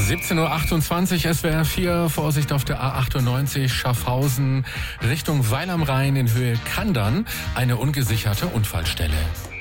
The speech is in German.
17:28 Uhr, SWR 4, Vorsicht auf der A98 Schaffhausen Richtung Weil am Rhein in Höhe Kandern, eine ungesicherte Unfallstelle.